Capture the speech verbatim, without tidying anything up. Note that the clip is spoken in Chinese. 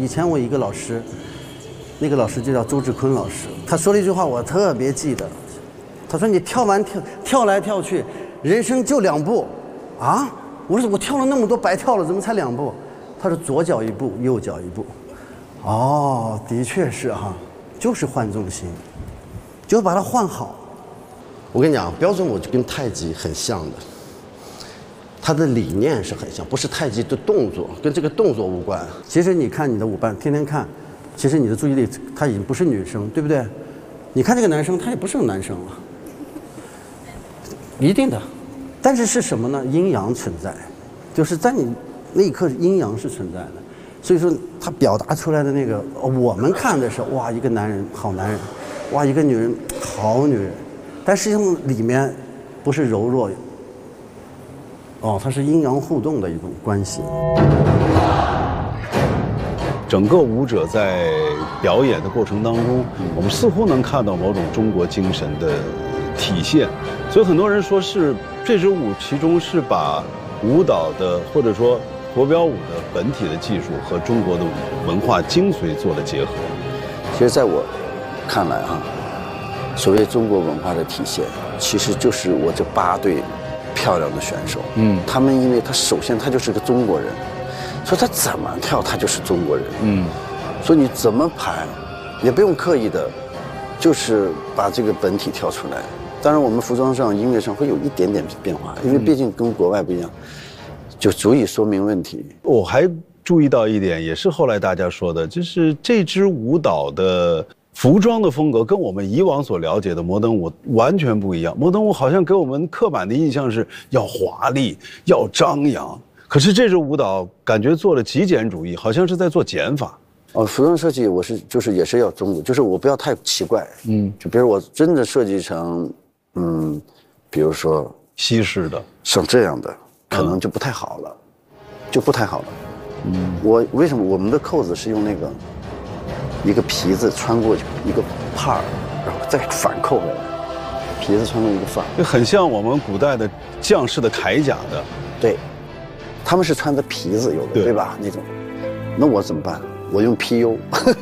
以前我一个老师，那个老师就叫周志坤老师，他说了一句话我特别记得，他说你跳完跳跳来跳去，人生就两步，啊？我说我跳了那么多白跳了，怎么才两步？他说左脚一步，右脚一步。哦，的确是哈，就是换重心，就把它换好。我跟你讲，标准舞就跟太极很像的，它的理念是很像，不是太极的动作，跟这个动作无关。其实你看你的舞伴，天天看，其实你的注意力他已经不是女生，对不对？你看这个男生，他也不是个男生了，一定的。但是是什么呢？阴阳存在，就是在你那一刻，阴阳是存在的。所以说，他表达出来的那个，我们看的是哇，一个男人好男人，哇，一个女人好女人，但实际上里面不是柔弱，哦，它是阴阳互动的一种关系。 整个舞者在表演的过程当中，我们似乎能看到某种中国精神的体现，所以很多人说是这支舞其中是把舞蹈的或者说国标舞的本体的技术和中国的文化精髓做了结合。 其实在我看来哈，所谓中国文化的体现，其实就是我这八对漂亮的选手，嗯，他们因为他首先他就是个中国人，所以他怎么跳他就是中国人，嗯，所以你怎么排，也不用刻意的，就是把这个本体跳出来。当然我们服装上、音乐上会有一点点变化，因为毕竟跟国外不一样。就足以说明问题。 我还注意到一点，也是后来大家说的，就是这支舞蹈的服装的风格跟我们以往所了解的摩登舞完全不一样。摩登舞好像给我们刻板的印象是要华丽、要张扬，可是这支舞蹈感觉做了极简主义，好像是在做减法。 哦，服装设计我是就是也是要中国，就是我不要太奇怪，嗯，就比如我真的设计成，嗯，比如说西式的， 像这样的。可能就不太好了，就不太好了。嗯，我为什么我们的扣子是用那个一个皮子穿过去，一个帕儿，然后再反扣回来，皮子穿过一个范儿， 很像我们古代的将士的铠甲的。 对，他们是穿的皮子有的， 对, 对吧？那种，那我怎么办？我用 P U